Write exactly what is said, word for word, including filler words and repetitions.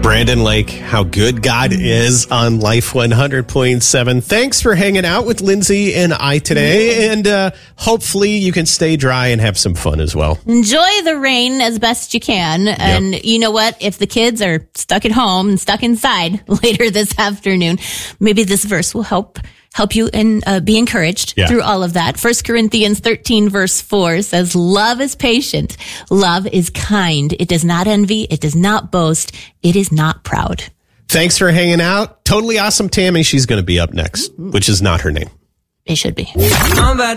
Brandon Lake, how good God is on Life one hundred point seven. Thanks for hanging out with Lindsay and I today. And uh, hopefully you can stay dry and have some fun as well. Enjoy the rain as best you can. Yep. And you know what? If the kids are stuck at home and stuck inside later this afternoon, maybe this verse will help help you and uh, be encouraged yeah. through all of that. First Corinthians thirteen verse four says, love is patient. Love is kind. It does not envy. It does not boast. It is not proud. Thanks for hanging out. Totally awesome Tammy. She's going to be up next, which is not her name. It should be.